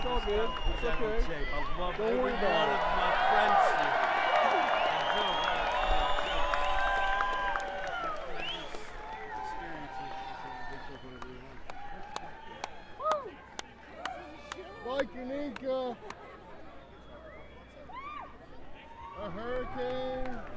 It's all good. It's okay. I love Don't every worry one about of it. my friends here. Mike Unica. A hurricane.